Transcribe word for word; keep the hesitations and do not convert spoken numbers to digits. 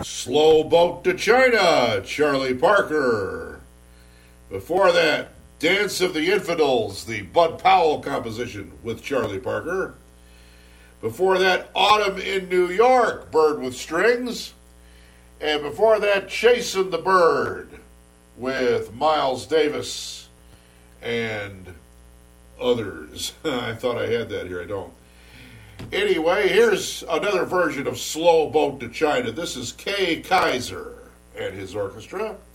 Slow Boat to China, Charlie Parker. Before that, Dance of the Infidels, the Bud Powell composition with Charlie Parker. Before that, Autumn in New York, Bird with Strings. And before that, Chasing the Bird with Miles Davis and others. I thought I had that here, I don't. Anyway, here's another version of Slow Boat to China. This is Kay Kyser and his orchestra.